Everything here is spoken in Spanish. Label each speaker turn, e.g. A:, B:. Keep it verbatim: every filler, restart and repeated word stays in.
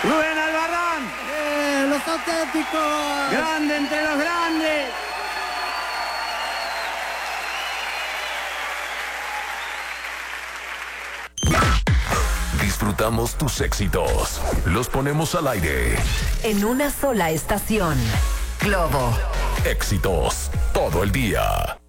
A: Rubén Albarrán.
B: Eh, los auténticos.
A: Grande entre los grandes.
C: Disfrutamos tus éxitos. Los ponemos al aire.
D: En una sola estación. Globo.
C: Éxitos todo el día.